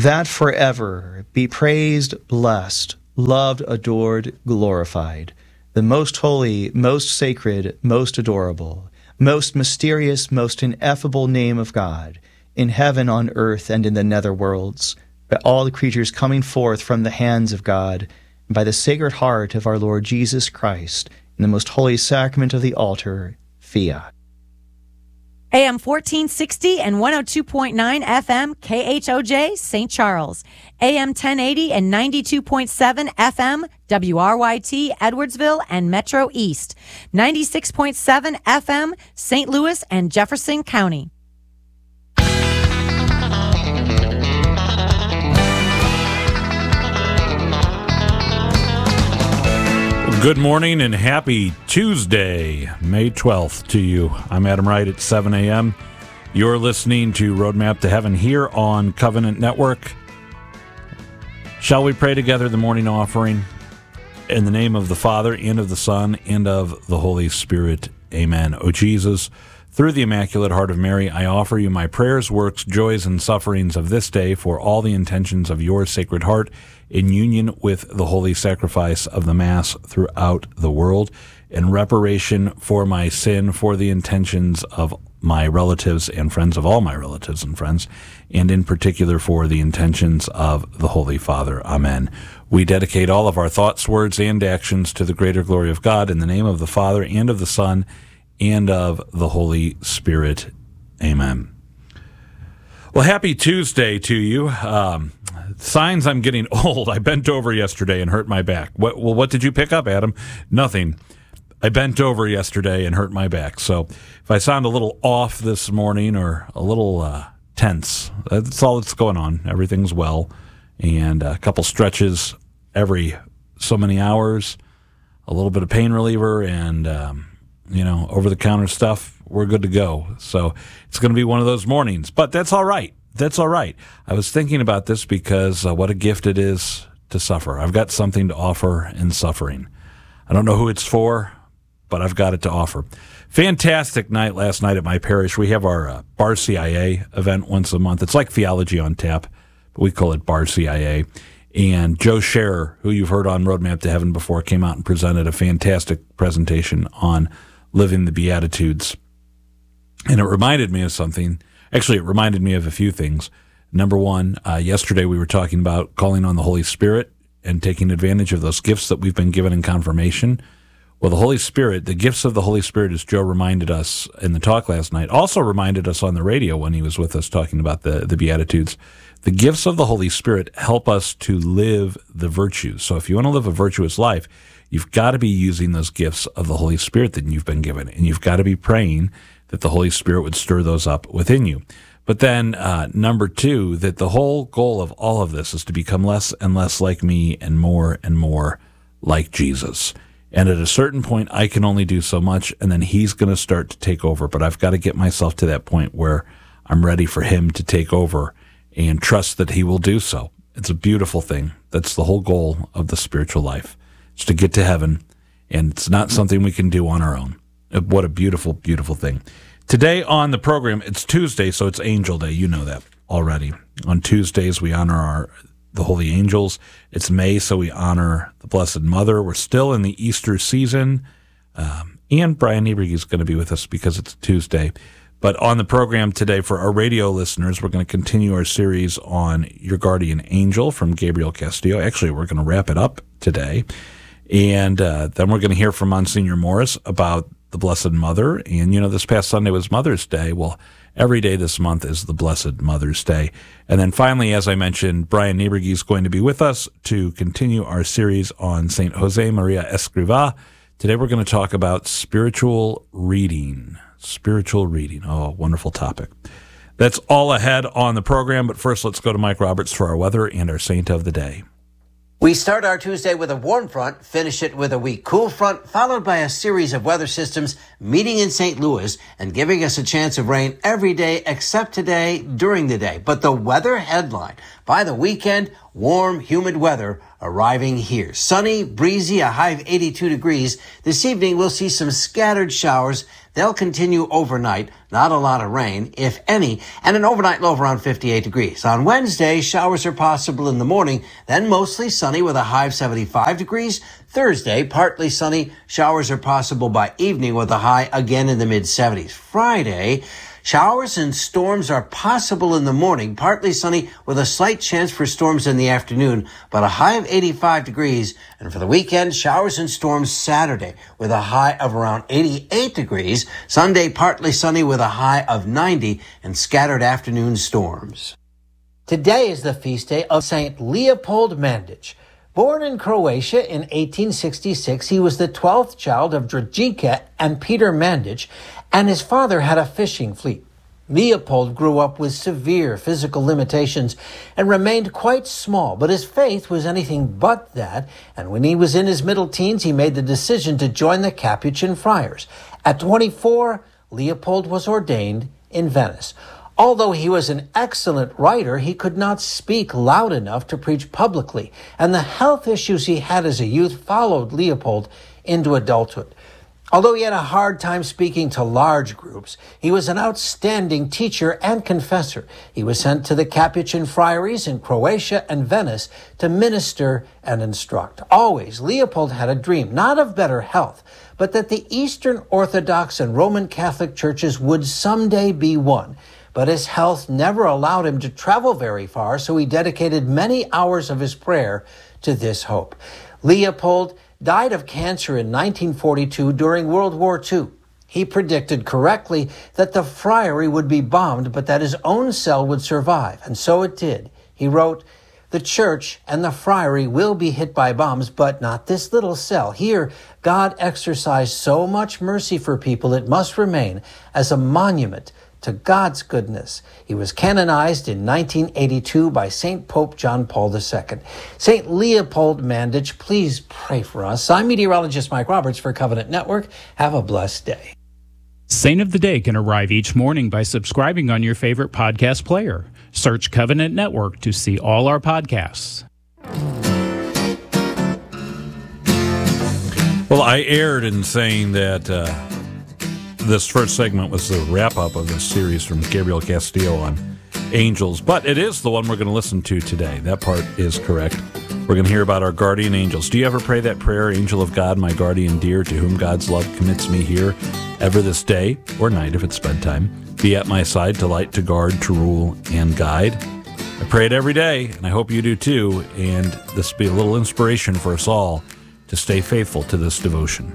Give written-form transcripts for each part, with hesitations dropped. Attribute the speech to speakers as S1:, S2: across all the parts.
S1: that forever be praised, blessed, loved, adored, glorified, the most holy, most sacred, most adorable, most mysterious, most ineffable name of God, in heaven, on earth, and in the nether worlds, by all the creatures coming forth from the hands of God, and by the Sacred Heart of our Lord Jesus Christ, in the most holy sacrament of the altar, Fiat.
S2: AM 1460 and 102.9 FM KHOJ St. Charles. AM 1080 and 92.7 FM WRYT Edwardsville and Metro East. 96.7 FM St. Louis and Jefferson County.
S3: Good morning and happy Tuesday, May 12th to you. I'm Adam Wright at 7 a.m. You're listening to Roadmap to Heaven here on Covenant Network. Shall we pray together the morning offering? In the name of the Father, and of the Son, and of the Holy Spirit. Amen. O Jesus, through the Immaculate Heart of Mary, I offer you my prayers, works, joys, and sufferings of this day for all the intentions of your Sacred Heart, in union with the holy sacrifice of the Mass throughout the world, in reparation for my sin, for the intentions of my relatives and friends, of all my relatives and friends, and in particular for the intentions of the Holy Father. Amen. We dedicate all of our thoughts, words, and actions to the greater glory of God, in the name of the Father, and of the Son, and of the Holy Spirit. Amen. Well, happy Tuesday to you. Signs I'm getting old. I bent over yesterday and hurt my back. What did you pick up, Adam? Nothing. I bent over yesterday and hurt my back. So if I sound a little off this morning or a little tense, that's all that's going on. Everything's well. And a couple stretches every so many hours, a little bit of pain reliever, and, over-the-counter stuff. We're good to go. So it's going to be one of those mornings. But that's all right. That's all right. I was thinking about this because what a gift it is to suffer. I've got something to offer in suffering. I don't know who it's for, but I've got it to offer. Fantastic night last night at my parish. We have our Bar CIA event once a month. It's like Theology on Tap, but we call it Bar CIA. And Joe Scherer, who you've heard on Roadmap to Heaven before, came out and presented a fantastic presentation on living the Beatitudes. And it reminded me of something. Actually, it reminded me of a few things. Number one, yesterday we were talking about calling on the Holy Spirit and taking advantage of those gifts that we've been given in confirmation. Well, the Holy Spirit, the gifts of the Holy Spirit, as Joe reminded us in the talk last night, also reminded us on the radio when he was with us talking about the Beatitudes. The gifts of the Holy Spirit help us to live the virtues. So if you want to live a virtuous life, you've got to be using those gifts of the Holy Spirit that you've been given, and you've got to be praying that the Holy Spirit would stir those up within you. But then, number two, that the whole goal of all of this is to become less and less like me and more like Jesus. And at a certain point, I can only do so much, and then he's going to start to take over. But I've got to get myself to that point where I'm ready for him to take over and trust that he will do so. It's a beautiful thing. That's the whole goal of the spiritual life. It's to get to heaven, and it's not something we can do on our own. What a beautiful, beautiful thing. Today on the program, it's Tuesday, so it's Angel Day. You know that already. On Tuesdays, we honor the holy angels. It's May, so we honor the Blessed Mother. We're still in the Easter season, and Brian Nieberg is going to be with us because it's Tuesday. But on the program today, for our radio listeners, we're going to continue our series on Your Guardian Angel from Gabriel Castillo. Actually, we're going to wrap it up today. And then we're going to hear from Monsignor Morris about the Blessed Mother. And, this past Sunday was Mother's Day. Well, every day this month is the Blessed Mother's Day. And then finally, as I mentioned, Brian Nieberg is going to be with us to continue our series on St. Jose Maria Escrivá. Today we're going to talk about spiritual reading. Spiritual reading. Oh, wonderful topic. That's all ahead on the program. But first, let's go to Mike Roberts for our weather and our saint of the day.
S4: We start our Tuesday with a warm front, finish it with a weak cool front, followed by a series of weather systems meeting in St. Louis and giving us a chance of rain every day except today during the day. But the weather headline, by the weekend, warm, humid weather arriving here. Sunny, breezy, a high of 82 degrees. This evening, we'll see some scattered showers. They'll continue overnight. Not a lot of rain, if any, and an overnight low of around 58 degrees. On Wednesday, showers are possible in the morning, then mostly sunny with a high of 75 degrees. Thursday, partly sunny. Showers are possible by evening with a high again in the mid-70s. Friday, showers and storms are possible in the morning, partly sunny with a slight chance for storms in the afternoon, but a high of 85 degrees. And for the weekend, showers and storms Saturday with a high of around 88 degrees. Sunday, partly sunny with a high of 90 and scattered afternoon storms. Today is the feast day of St. Leopold Mandić. Born in Croatia in 1866, he was the 12th child of Dragica and Peter Mandić, and his father had a fishing fleet. Leopold grew up with severe physical limitations and remained quite small, but his faith was anything but that, and when he was in his middle teens, he made the decision to join the Capuchin friars. At 24, Leopold was ordained in Venice. Although he was an excellent writer, he could not speak loud enough to preach publicly, and the health issues he had as a youth followed Leopold into adulthood. Although he had a hard time speaking to large groups, he was an outstanding teacher and confessor. He was sent to the Capuchin friaries in Croatia and Venice to minister and instruct. Always, Leopold had a dream, not of better health, but that the Eastern Orthodox and Roman Catholic churches would someday be one. But his health never allowed him to travel very far, so he dedicated many hours of his prayer to this hope. Leopold died of cancer in 1942 during World War II. He predicted correctly that the friary would be bombed, but that his own cell would survive, and so it did. He wrote, "The church and the friary will be hit by bombs, but not this little cell. Here, God exercised so much mercy for people, it must remain as a monument to God's goodness." He was canonized in 1982 by St. Pope John Paul II. St. Leopold Mandić, please pray for us. I'm meteorologist Mike Roberts for Covenant Network. Have a blessed day.
S5: Saint of the Day can arrive each morning by subscribing on your favorite podcast player. Search Covenant Network to see all our podcasts.
S3: Well, I erred in saying that this first segment was the wrap-up of the series from Gabriel Castillo on angels, but it is the one we're going to listen to today. That part is correct. We're going to hear about our guardian angels. Do you ever pray that prayer, "Angel of God, my guardian dear, to whom God's love commits me here, ever this day," or night if it's bedtime, "be at my side to light, to guard, to rule, and guide"? I pray it every day, and I hope you do too, and this will be a little inspiration for us all to stay faithful to this devotion.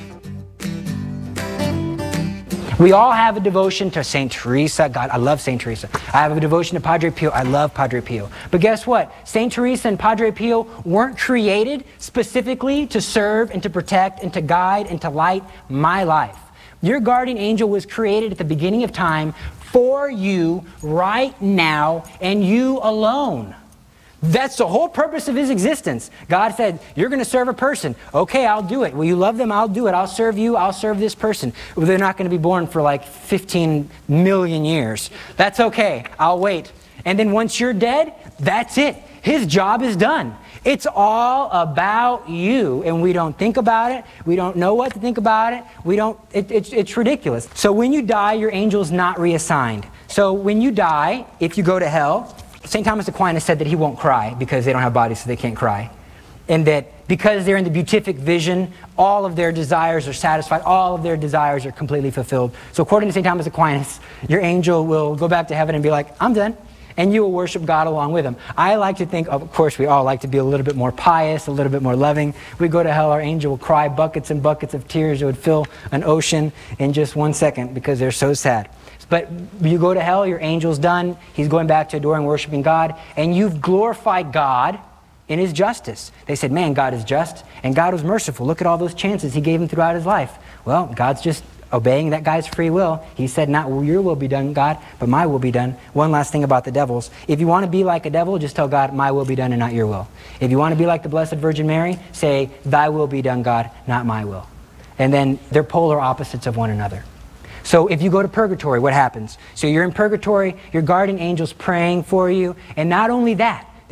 S6: We all have a devotion to St. Teresa. God, I love St. Teresa. I have a devotion to Padre Pio. I love Padre Pio. But guess what? St. Teresa and Padre Pio weren't created specifically to serve and to protect and to guide and to light my life. Your guardian angel was created at the beginning of time for you right now and you alone. That's the whole purpose of his existence. God said, you're going to serve a person. Okay, I'll do it. Will you love them? I'll do it. I'll serve you. I'll serve this person. Well, they're not going to be born for like 15 million years. That's okay. I'll wait. And then once you're dead, that's it. His job is done. It's all about you, and we don't think about it. We don't know what to think about it. It's ridiculous. So when you die, your angel's not reassigned. So when you die, if you go to hell, St. Thomas Aquinas said that he won't cry because they don't have bodies, so they can't cry. And that because they're in the beatific vision, all of their desires are satisfied, all of their desires are completely fulfilled. So according to St. Thomas Aquinas, your angel will go back to heaven and be like, I'm done. And you will worship God along with him. I like to think, of course, we all like to be a little bit more pious, a little bit more loving. We go to hell, our angel will cry buckets and buckets of tears. It would fill an ocean in just 1 second because they're so sad. But you go to hell, your angel's done. He's going back to adoring, worshiping God. And you've glorified God in his justice. They said, man, God is just. And God was merciful. Look at all those chances he gave him throughout his life. Well, God's just obeying that guy's free will. He said, not your will be done, God, but my will be done. One last thing about the devils. If you want to be like a devil, just tell God, my will be done and not your will. If you want to be like the Blessed Virgin Mary, say, thy will be done, God, not my will. And then they're polar opposites of one another. So if you go to purgatory, what happens? So you're in purgatory, your guardian angel's praying for you, and not only that,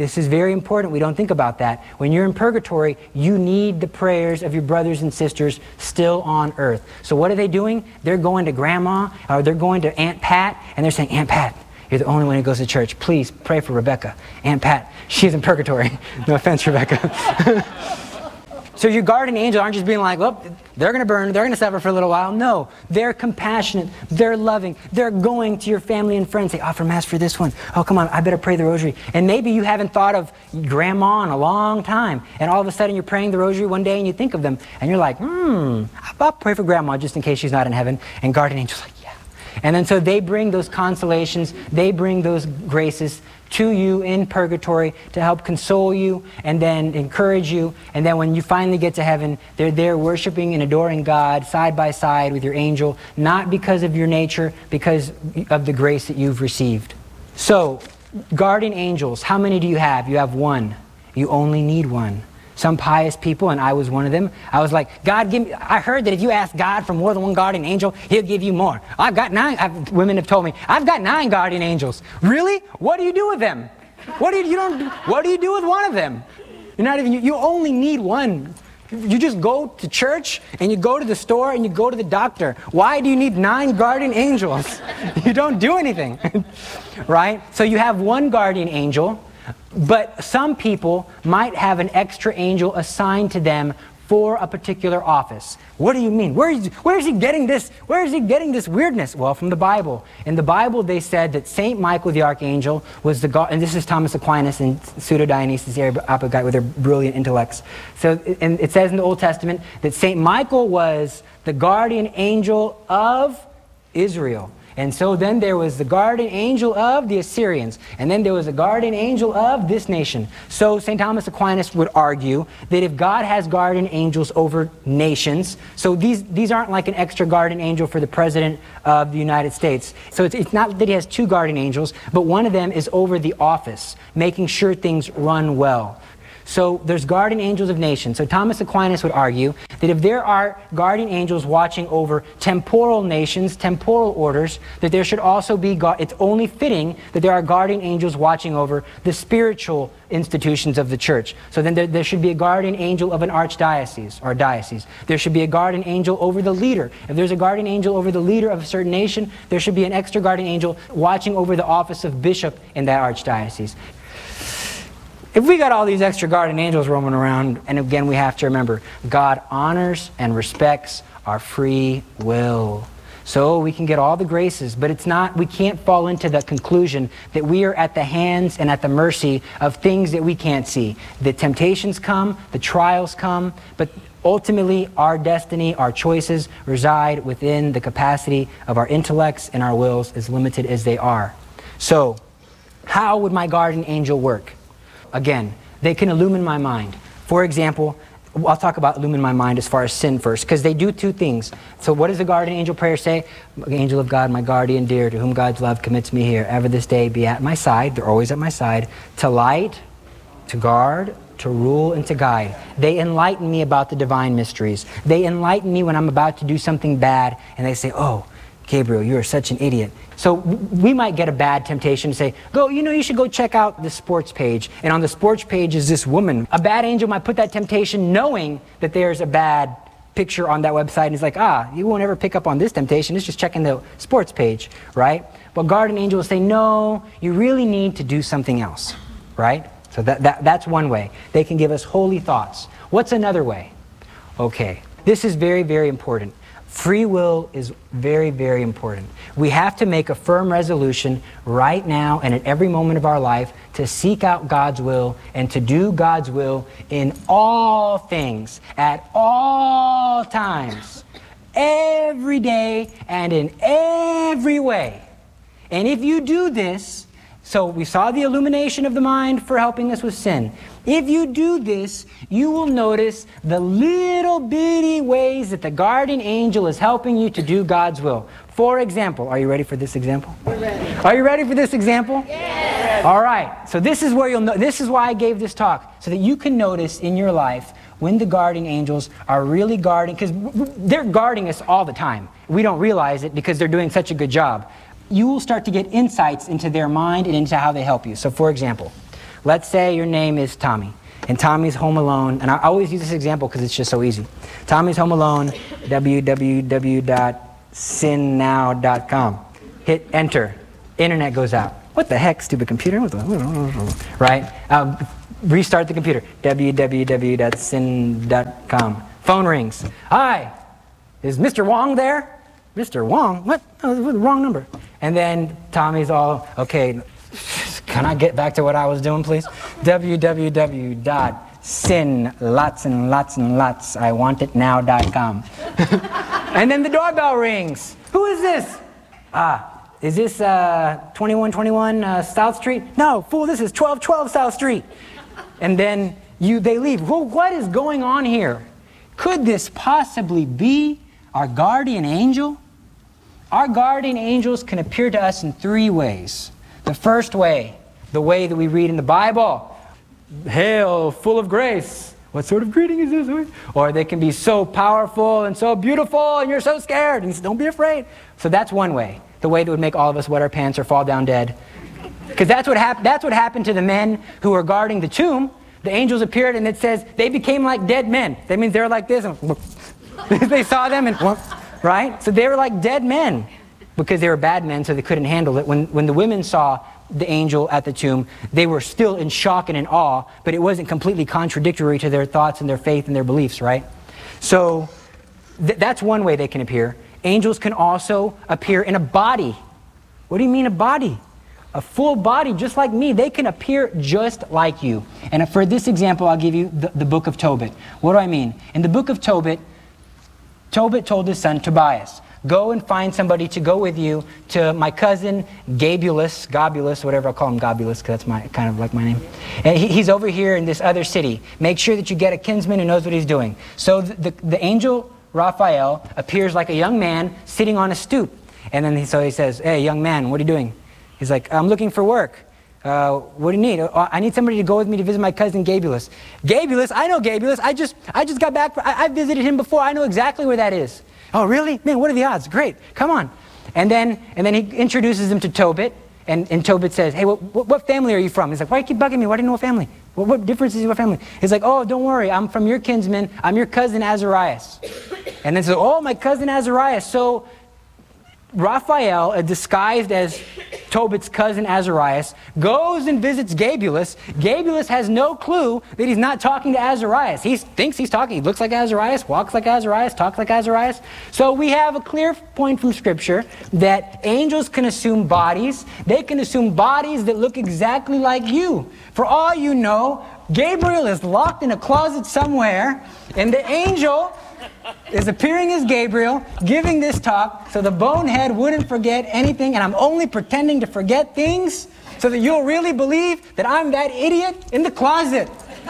S6: This is very important. We don't think about that. When you're in purgatory, you need the prayers of your brothers and sisters still on earth. So what are they doing? They're going to Grandma, or they're going to Aunt Pat, and they're saying, Aunt Pat, you're the only one who goes to church. Please pray for Rebecca. Aunt Pat, she's in purgatory. No offense, Rebecca. So your guardian angels aren't just being like, well, they're going to burn, they're going to suffer for a little while. No, they're compassionate, they're loving, they're going to your family and friends. They offer Mass for this one. Oh, come on, I better pray the rosary. And maybe you haven't thought of Grandma in a long time. And all of a sudden you're praying the rosary one day and you think of them. And you're like, I'll pray for Grandma just in case she's not in heaven. And guardian angel's like, yeah. And then so they bring those consolations, they bring those graces to you in purgatory to help console you and then encourage you. And then when you finally get to heaven, they're there worshiping and adoring God side by side with your angel, not because of your nature, because of the grace that you've received. So, guardian angels, how many do you have? You have one. You only need one. Some pious people, and I was one of them, I was like, God, give me, I heard that if you ask God for more than one guardian angel, He'll give you more. I've got 9, women have told me, I've got 9 guardian angels. Really? What do you do with them? What do you do with one of them? You're not even, you only need one. You just go to church, and you go to the store, and you go to the doctor. Why do you need 9 guardian angels? You don't do anything, right? So you have one guardian angel. But some people might have an extra angel assigned to them for a particular office. What do you mean? Where is he getting this? Where is he getting this weirdness? Well, from the Bible. In the Bible, they said that Saint Michael the Archangel was the God, and this is Thomas Aquinas and Pseudo-Dionysius the Areopagite with their brilliant intellects. So, and it says in the Old Testament that Saint Michael was the guardian angel of Israel. And so then there was the guardian angel of the Assyrians. And then there was a guardian angel of this nation. So St. Thomas Aquinas would argue that if God has guardian angels over nations, so these aren't like an extra guardian angel for the President of the United States. So it's not that he has 2 guardian angels, but one of them is over the office, making sure things run well. So there's guardian angels of nations. So Thomas Aquinas would argue that if there are guardian angels watching over temporal nations, temporal orders, that there should also be, it's only fitting that there are guardian angels watching over the spiritual institutions of the church. So then there should be a guardian angel of an archdiocese or diocese. There should be a guardian angel over the leader. If there's a guardian angel over the leader of a certain nation, there should be an extra guardian angel watching over the office of bishop in that archdiocese. If we got all these extra guardian angels roaming around, and again we have to remember, God honors and respects our free will. So we can get all the graces, but it's not, we can't fall into the conclusion that we are at the hands and at the mercy of things that we can't see. The temptations come, the trials come, but ultimately our destiny, our choices reside within the capacity of our intellects and our wills, as limited as they are. So, how would my guardian angel work? Again, they can illumine my mind. For example, I'll talk about illumine my mind as far as sin first, because they do 2 things. So what does the guardian angel prayer say? Angel of God, my guardian dear, to whom God's love commits me here, ever this day be at my side. They're always at my side. To light, to guard, to rule, and to guide. They enlighten me about the divine mysteries. They enlighten me when I'm about to do something bad, and they say, oh, Gabriel, you are such an idiot. So we might get a bad temptation to say, you should go check out the sports page. And on the sports page is this woman. A bad angel might put that temptation knowing that there's a bad picture on that website. And he's like, you won't ever pick up on this temptation. It's just checking the sports page, right? But guardian angel will say, no, you really need to do something else, right? So that's one way. They can give us holy thoughts. What's another way? Okay, this is very, very important. Free will is very, very important. We have to make a firm resolution right now and at every moment of our life to seek out God's will and to do God's will in all things, at all times, every day and in every way. And if you do this, so we saw the illumination of the mind for helping us with sin. If you do this, you will notice the little bitty ways that the guardian angel is helping you to do God's will. For example, are you ready for this example? We're ready. Are you ready for this example? Yes. All right. So this is where you'll know. This is why I gave this talk, so that you can notice in your life when the guardian angels are really guarding, because they're guarding us all the time. We don't realize it because they're doing such a good job. You will start to get insights into their mind and into how they help you. So for example, Let's say your name is Tommy, and Tommy's home alone, and I always use this example because it's just so easy. Tommy's home alone, www.sinnow.com. Hit enter. Internet goes out. What the heck, stupid computer? Right? Restart the computer. www.sin.com. Phone rings. Hi, is Mr. Wong there? Mr. Wong? What? Oh, the wrong number. And then Tommy's all, okay, can I get back to what I was doing, please? www.sin, lots and lots and lots, I want it now.com. And then the doorbell rings. Who is this? Is this 2121 South Street? No, fool, this is 1212 South Street. And then they leave. Well, what is going on here? Could this possibly be our guardian angel? Our guardian angels can appear to us in three ways. The first way, the way that we read in the Bible. Hail, full of grace. What sort of greeting is this? Or they can be so powerful and so beautiful and you're so scared. And he says, don't be afraid. So that's one way. The way that would make all of us wet our pants or fall down dead. Because that's what happened to the men who were guarding the tomb. The angels appeared and it says they became like dead men. That means they're like this. And they saw them and, right? So they were like dead men because they were bad men, so they couldn't handle it. When the women saw the angel at the tomb, they were still in shock and in awe, but it wasn't completely contradictory to their thoughts and their faith and their beliefs, right? So that's one way they can appear. Angels can also appear in a body. What do you mean a body? A full body, just like me. They can appear just like you. And for this example, I'll give you the book of Tobit. What do I mean? In the book of Tobit, Tobit told his son Tobias, go and find somebody to go with you to my cousin Gabulus, whatever, I'll call him Gabulus because that's kind of like my name. And he's over here in this other city. Make sure that you get a kinsman who knows what he's doing. So the angel Raphael appears like a young man sitting on a stoop. And then he says, hey, young man, what are you doing? He's like, I'm looking for work. What do you need? I need somebody to go with me to visit my cousin Gabulus. Gabulus? I know Gabulus. I just got back. I visited him before. I know exactly where that is. Oh, really? Man, what are the odds? Great. Come on. And then he introduces him to Tobit. And Tobit says, hey, what family are you from? He's like, why do you keep bugging me? Why do you know what family? What difference is your family? He's like, oh, don't worry. I'm from your kinsman. I'm your cousin Azarias. And then says, oh, my cousin Azarias. So Raphael, disguised as Tobit's cousin Azarias, goes and visits Gabulus. Gabulus has no clue that he's not talking to Azarias. He thinks he's talking. He looks like Azarias, walks like Azarias, talks like Azarias. So we have a clear point from Scripture that angels can assume bodies. They can assume bodies that look exactly like you. For all you know, Gabriel is locked in a closet somewhere, and the angel is appearing as Gabriel, giving this talk so the bonehead wouldn't forget anything, and I'm only pretending to forget things so that you'll really believe that I'm that idiot in the closet.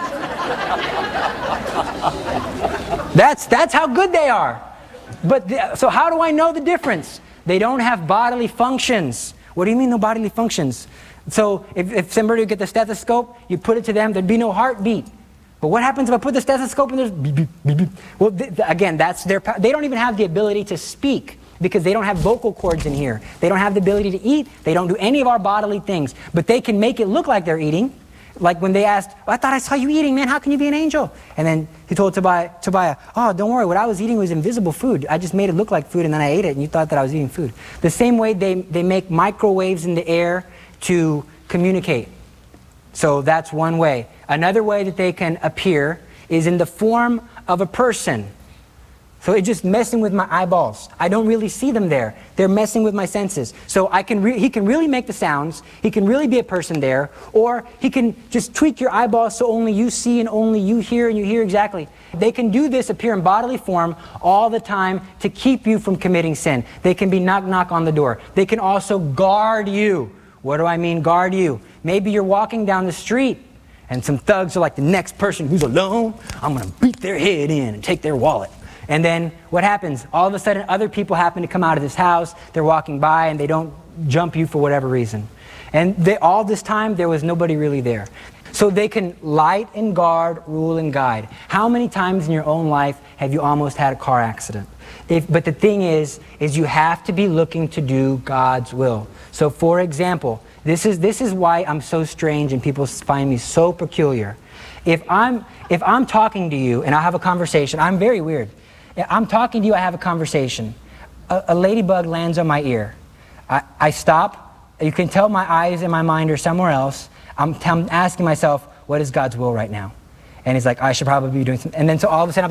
S6: That's how good they are. But so how do I know the difference? They don't have bodily functions. What do you mean no bodily functions? So if somebody would get the stethoscope, you put it to them, there'd be no heartbeat. But what happens if I put the stethoscope and there's beep, beep, beep, beep? Well, again, that's their power. They don't even have the ability to speak because they don't have vocal cords in here. They don't have the ability to eat. They don't do any of our bodily things. But they can make it look like they're eating. Like when they asked, I thought I saw you eating, man. How can you be an angel? And then he told Tobiah, oh, don't worry. What I was eating was invisible food. I just made it look like food and then I ate it and you thought that I was eating food. The same way they make microwaves in the air to communicate. So that's one way. Another way that they can appear is in the form of a person. So it's just messing with my eyeballs. I don't really see them there. They're messing with my senses. So he can really make the sounds. He can really be a person there. Or he can just tweak your eyeballs so only you see and only you hear and you hear exactly. They can do this, appear in bodily form all the time to keep you from committing sin. They can be knock, knock on the door. They can also guard you. What do I mean guard you? Maybe you're walking down the street and some thugs are like, the next person who's alone, I'm going to beat their head in and take their wallet. And then what happens? All of a sudden other people happen to come out of this house. They're walking by and they don't jump you for whatever reason. And all this time there was nobody really there. So they can light and guard, rule and guide. How many times in your own life have you almost had a car accident? But the thing is you have to be looking to do God's will. So for example, This is why I'm so strange and people find me so peculiar. If I'm talking to you and I have a conversation, I'm very weird. I'm talking to you, I have a conversation. A ladybug lands on my ear. I stop. You can tell my eyes and my mind are somewhere else. I'm asking myself, what is God's will right now? And he's like, I should probably be doing something. And then so all of a sudden,